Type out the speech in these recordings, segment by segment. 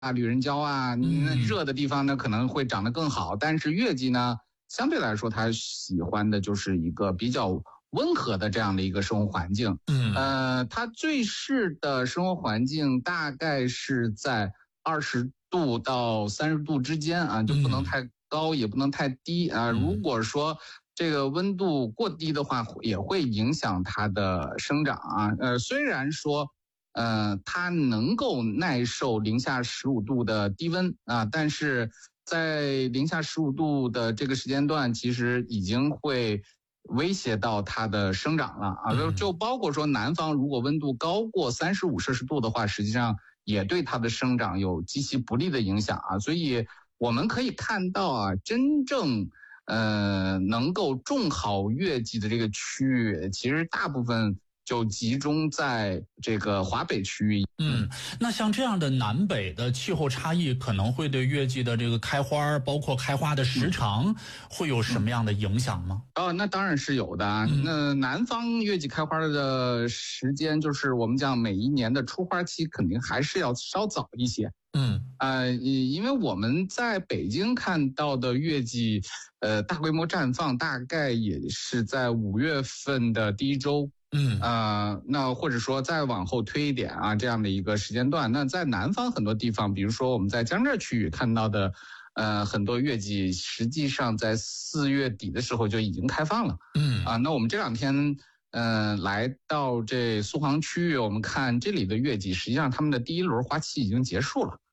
旅人蕉啊，热的地方呢可能会长得更好，但是月季呢，相对来说它喜欢的就是一个比较温和的这样的一个生活环境。它最适的生活环境大概是在20度到30度之间啊，就不能太高，也不能太低啊。如果说这个温度过低的话，也会影响它的生长啊。虽然说它能够耐受零下15度的低温啊，但是在零下15度的这个时间段，其实已经会威胁到它的生长了啊。就包括说南方如果温度高过35摄氏度的话，实际上也对它的生长有极其不利的影响啊。所以我们可以看到啊，真正能够种好月季的这个区域，其实大部分就集中在这个华北区域。 那像这样的南北的气候差异，可能会对月季的这个开花，包括开花的时长，会有什么样的影响吗？ 那当然是有的啊。那南方月季开花的时间，就是我们讲每一年的出花期，肯定还是要稍早一些。因为我们在北京看到的月季，大规模绽放大概也是在5月份的第一周。那或者说再往后推一点啊，这样的一个时间段。那在南方很多地方，比如说我们在江浙区域看到的，很多月季实际上在4月底的时候就已经开放了。那我们这2天来到这苏杭区域，我们看这里的月季，实际上他们的第一轮花期已经结束了。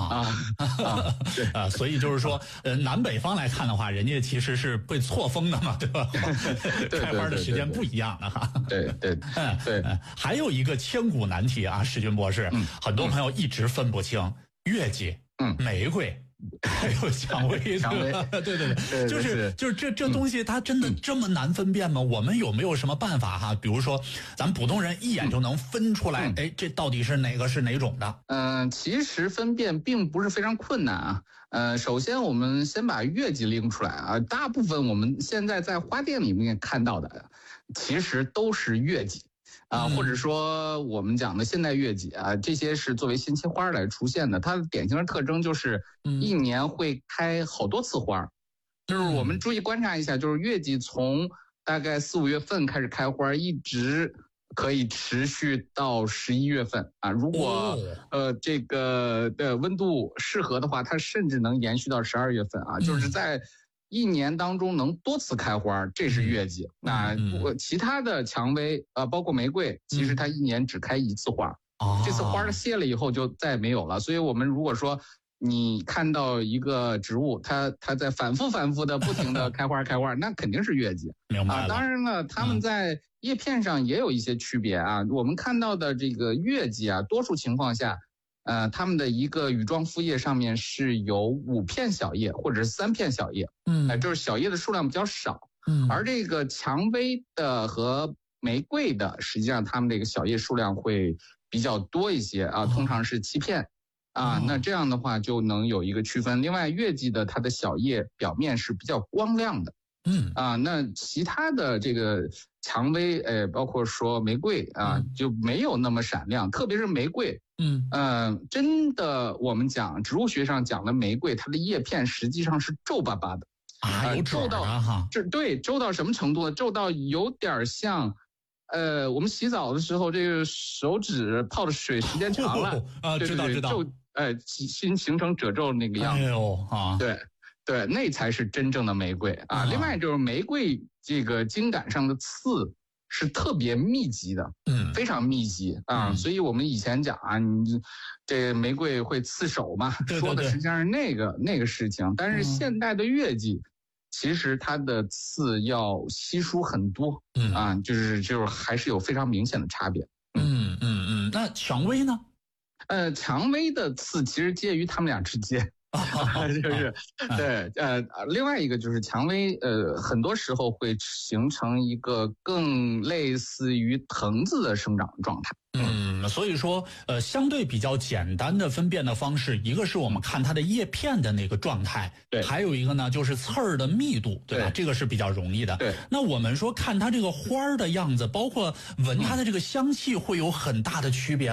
所以就是说，南北方来看的话，人家其实是被错峰的嘛，对吧？开花的时间不一样的哈。 对。 还有一个千古难题啊，史军博士，很多朋友一直分不清月季、玫瑰。还有蔷薇，对，就是这东西，它真的这么难分辨吗？我们有没有什么办法哈？比如说，咱普通人一眼就能分出来，这到底是哪个是哪种的？ 其实分辨并不是非常困难啊。首先我们先把月季拎出来啊，大部分我们现在在花店里面看到的，其实都是月季。或者说我们讲的现代月季啊，这些是作为新期花来出现的。它的典型的特征就是一年会开好多次花。就是我们注意观察一下，就是月季从大概4、5月份开始开花，一直可以持续到11月份啊。如果这个温度适合的话，它甚至能延续到12月份啊。就是在一年当中能多次开花，这是月季。那其他的蔷薇包括玫瑰，其实它一年只开1次花。这次花谢了以后就再也没有了。所以我们如果说你看到一个植物，它在反复的不停的开花，那肯定是月季。 明白了。 当然了，它们在叶片上也有一些区别啊。我们看到的这个月季啊，多数情况下它们的一个羽状复叶上面是有5片小叶或者是3片小叶。就是小叶的数量比较少。而这个蔷薇的和玫瑰的，实际上它们这个小叶数量会比较多一些啊，通常是7片啊。那这样的话就能有一个区分。另外，月季的它的小叶表面是比较光亮的。那其他的这个蔷薇，包括说玫瑰啊，就没有那么闪亮，特别是玫瑰。真的，我们讲植物学上讲的玫瑰，它的叶片实际上是皱巴巴的。 有皱到哈， 皱到什么程度呢？皱到有点像，我们洗澡的时候，这个手指泡的水时间长了知道， 形成褶皱那个样子。对，那才是真正的玫瑰啊。另外就是玫瑰这个茎秆上的刺是特别密集的，非常密集啊。所以我们以前讲啊，你这玫瑰会刺手嘛，说的实际上是那个事情。但是现代的月季，其实它的刺要稀疏很多，就是还是有非常明显的差别。 那蔷薇呢？ 蔷薇的刺其实介于它们俩之间。就是另外一个就是蔷薇，很多时候会形成一个更类似于藤子的生长状态。 所以说相对比较简单的分辨的方式，一个是我们看它的叶片的那个状态， 对， 还有一个呢就是刺儿的密度，对吧？这个是比较容易的。 对， 那我们说看它这个花儿的样子，包括闻它的这个香气，会有很大的区别吗？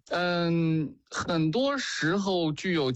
很多时候具有